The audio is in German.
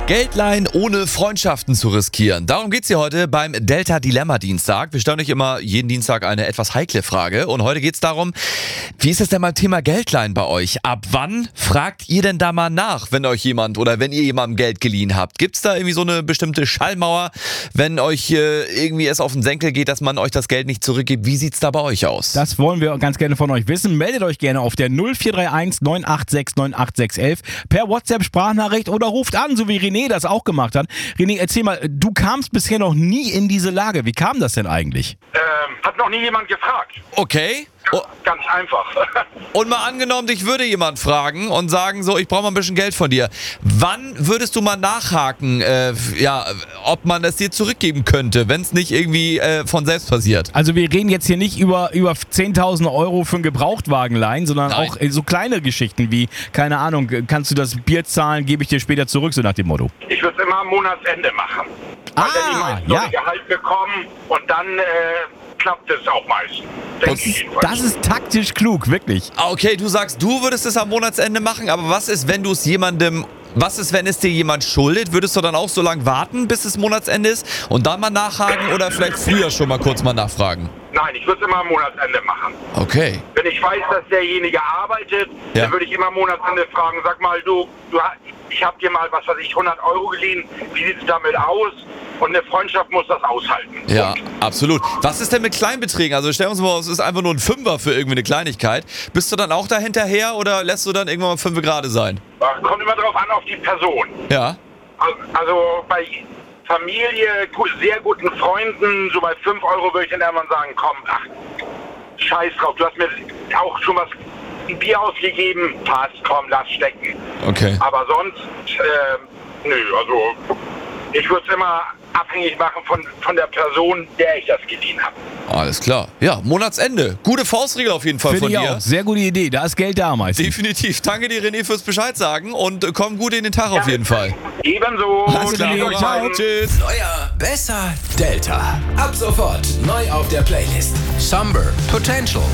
Geldleihen ohne Freundschaften zu riskieren. Darum geht's hier heute beim Delta-Dilemma-Dienstag. Wir stellen euch immer jeden Dienstag eine etwas heikle Frage. Und heute geht's darum, wie ist es denn beim Thema Geldleihen bei euch? Ab wann fragt ihr denn da mal nach, wenn euch jemand oder wenn ihr jemandem Geld geliehen habt? Gibt's da irgendwie so eine bestimmte Schallmauer, wenn euch irgendwie es auf den Senkel geht, dass man euch das Geld nicht zurückgibt? Wie sieht's da bei euch aus? Das wollen wir ganz gerne von euch wissen. Meldet euch gerne auf der 0431 986 98611 per WhatsApp-Sprachnachricht oder ruft an, so wie René das auch gemacht hat. René, erzähl mal, du kamst bisher noch nie in diese Lage. Wie kam das denn eigentlich? Hat noch nie jemand gefragt. Okay. Ganz einfach. Und mal angenommen, dich würde jemand fragen und sagen so, ich brauche mal ein bisschen Geld von dir. Wann würdest du mal nachhaken, ob man es dir zurückgeben könnte, wenn es nicht irgendwie von selbst passiert? Also wir reden jetzt hier nicht über 10.000 Euro für einen Gebrauchtwagen leihen, sondern Nein. auch so kleine Geschichten wie, keine Ahnung, kannst du das Bier zahlen, gebe ich dir später zurück, so nach dem Motto. Ich würde es immer am Monatsende machen. Weil dann die meisten so ein Gehalt bekommen und dann klappt es auch meist. Denke ich jedenfalls. Das ist taktisch klug, wirklich. Okay, du sagst, du würdest es am Monatsende machen, aber was ist, wenn es dir jemand schuldet? Würdest du dann auch so lange warten, bis es Monatsende ist und dann mal nachhaken oder vielleicht früher schon mal kurz mal nachfragen? Nein, ich würde es immer am Monatsende machen. Okay. Wenn ich weiß, dass derjenige arbeitet, Ja. dann würde ich immer am Monatsende fragen, sag mal, ich habe dir mal, 100 Euro geliehen, wie sieht es damit aus? Und eine Freundschaft muss das aushalten. Ja, absolut. Was ist denn mit Kleinbeträgen? Also stell uns mal vor, es ist einfach nur ein Fünfer für irgendwie eine Kleinigkeit. Bist du dann auch da hinterher oder lässt du dann irgendwann mal 5 gerade sein? Kommt immer drauf an, auf die Person. Ja. Also bei Familie, sehr guten Freunden, so bei 5 Euro würde ich dann irgendwann sagen, komm, scheiß drauf, du hast mir auch schon ein Bier ausgegeben, passt, komm, lass stecken. Okay. Aber sonst, also ich würde es immer abhängig machen von der Person, der ich das geliehen habe. Alles klar. Ja, Monatsende. Gute Faustregel auf jeden Fall Finde von ich dir. auch. Sehr gute Idee. Da ist Geld da meistens. Definitiv. Danke dir, René, fürs Bescheid sagen und komm gut in den Tag auf jeden Fall. Ebenso. Alles klar. René. Ciao. Tschüss. Neuer, besser, Delta. Ab sofort neu auf der Playlist. Somber, Potential.